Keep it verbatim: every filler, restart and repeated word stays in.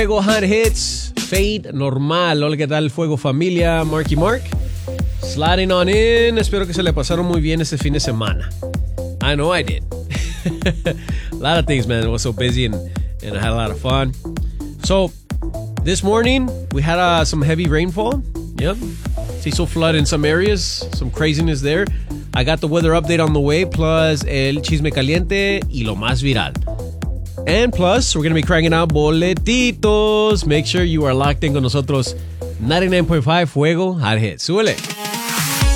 Fuego Hot Hits, Fade Normal. Hola, ¿qué tal, Fuego Familia? Marky Mark. Sliding on in. Espero que se le pasaron muy bien este fin de semana. I know I did. A lot of things, man. I was so busy and, and I had a lot of fun. So, this morning, we had uh, some heavy rainfall. Yep. Se hizo flood in some areas. Some craziness there. I got the weather update on the way, plus el chisme caliente y lo más viral. And plus, we're going to be cranking out boletitos. Make sure you are locked in con nosotros. ninety-nine point five Fuego Hot Hits. Súbele.